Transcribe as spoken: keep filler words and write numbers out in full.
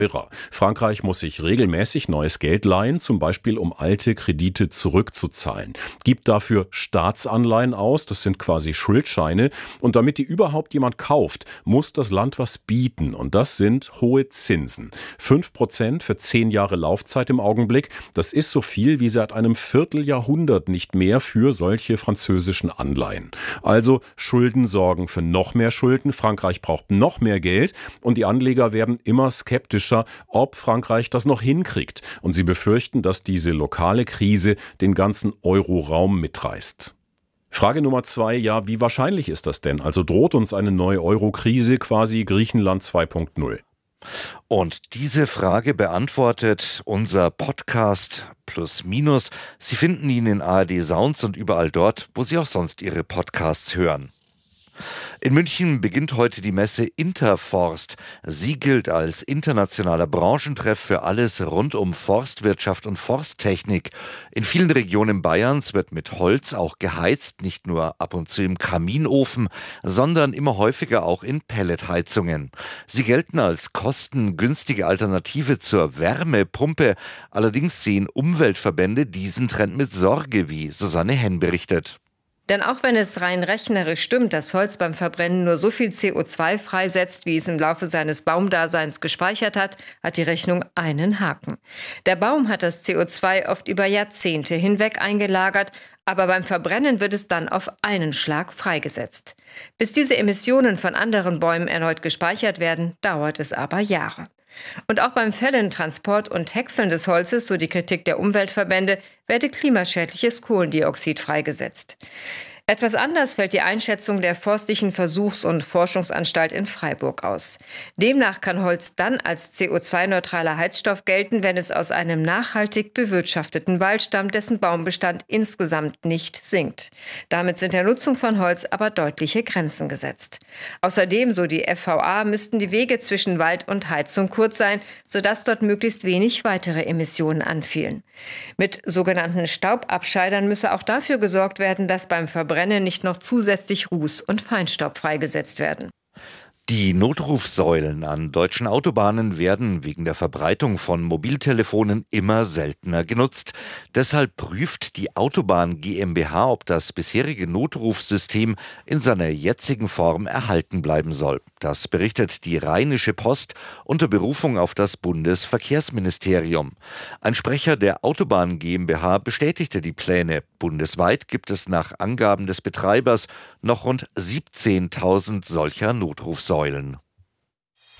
teurer. Frankreich muss sich regelmäßig neues Geld leihen, zum Beispiel um alte Kredite zurückzuzahlen. Gibt dafür Staatsanleihen aus, das sind quasi Schuldscheine. Und damit die überhaupt jemand kauft, muss das Land was bieten. Und das sind hohe Zinsen. Fünf Prozent für zehn Jahre Laufzeit im Augenblick. Das ist so viel wie seit einem Vierteljahrhundert nicht mehr für solche französischen Anleihen. Also Schulden sorgen für noch mehr Schulden. Frankreich braucht noch mehr Geld. Und die Anleger werden immer skeptischer, ob Frankreich das noch hinkriegt. Und sie befürchten, dass diese lokale Krise den ganzen Euroraum mitreißt. Frage Nummer zwei, ja, wie wahrscheinlich ist das denn? Also droht uns eine neue Euro-Krise, quasi Griechenland zwei Punkt null? Und diese Frage beantwortet unser Podcast Plus Minus. Sie finden ihn in A R D Sounds und überall dort, wo Sie auch sonst Ihre Podcasts hören. In München beginnt heute die Messe Interforst. Sie gilt als internationaler Branchentreff für alles rund um Forstwirtschaft und Forsttechnik. In vielen Regionen Bayerns wird mit Holz auch geheizt, nicht nur ab und zu im Kaminofen, sondern immer häufiger auch in Pelletheizungen. Sie gelten als kostengünstige Alternative zur Wärmepumpe. Allerdings sehen Umweltverbände diesen Trend mit Sorge, wie Susanne Henn berichtet. Denn auch wenn es rein rechnerisch stimmt, dass Holz beim Verbrennen nur so viel C O zwei freisetzt, wie es im Laufe seines Baumdaseins gespeichert hat, hat die Rechnung einen Haken. Der Baum hat das C O zwei oft über Jahrzehnte hinweg eingelagert, aber beim Verbrennen wird es dann auf einen Schlag freigesetzt. Bis diese Emissionen von anderen Bäumen erneut gespeichert werden, dauert es aber Jahre. Und auch beim Fällen, Transport und Häckseln des Holzes, so die Kritik der Umweltverbände, werde klimaschädliches Kohlendioxid freigesetzt. Etwas anders fällt die Einschätzung der Forstlichen Versuchs- und Forschungsanstalt in Freiburg aus. Demnach kann Holz dann als C O zwei neutraler Heizstoff gelten, wenn es aus einem nachhaltig bewirtschafteten Wald stammt, dessen Baumbestand insgesamt nicht sinkt. Damit sind der Nutzung von Holz aber deutliche Grenzen gesetzt. Außerdem, so die F V A, müssten die Wege zwischen Wald und Heizung kurz sein, sodass dort möglichst wenig weitere Emissionen anfielen. Mit sogenannten Staubabscheidern müsse auch dafür gesorgt werden, dass beim Verbrennen nicht noch zusätzlich Ruß und Feinstaub freigesetzt werden. Die Notrufsäulen an deutschen Autobahnen werden wegen der Verbreitung von Mobiltelefonen immer seltener genutzt. Deshalb prüft die Autobahn GmbH, ob das bisherige Notrufsystem in seiner jetzigen Form erhalten bleiben soll. Das berichtet die Rheinische Post unter Berufung auf das Bundesverkehrsministerium. Ein Sprecher der Autobahn GmbH bestätigte die Pläne. Bundesweit gibt es nach Angaben des Betreibers noch rund siebzehntausend solcher Notrufsäulen.